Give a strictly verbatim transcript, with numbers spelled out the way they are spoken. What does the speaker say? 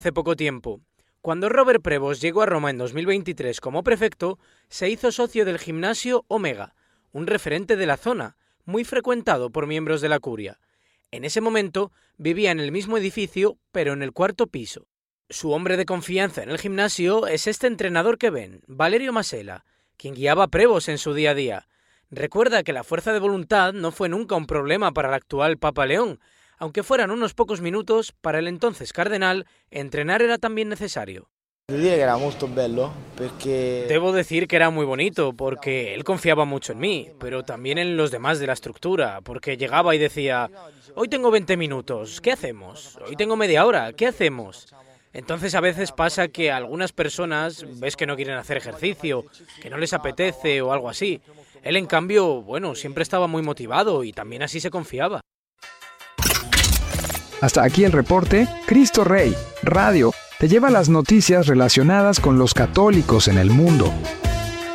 Hace poco tiempo, cuando Robert Prevost llegó a Roma en dos mil veintitrés como prefecto, se hizo socio del gimnasio Omega, un referente de la zona, muy frecuentado por miembros de la curia. En ese momento vivía en el mismo edificio, pero en el cuarto piso. Su hombre de confianza en el gimnasio es este entrenador que ven, Valerio Masella, quien guiaba a Prevost en su día a día. Recuerda que la fuerza de voluntad no fue nunca un problema para el actual Papa León. Aunque fueran unos pocos minutos, para el entonces cardenal, entrenar era también necesario. Debo decir que era muy bonito, porque él confiaba mucho en mí, pero también en los demás de la estructura, porque llegaba y decía, hoy tengo veinte minutos, ¿qué hacemos? Hoy tengo media hora, ¿qué hacemos? Entonces a veces pasa que algunas personas ves que no quieren hacer ejercicio, que no les apetece o algo así. Él, en cambio, bueno, siempre estaba muy motivado y también así se confiaba. Hasta aquí el reporte. Cristo Rey Radio te lleva las noticias relacionadas con los católicos en el mundo.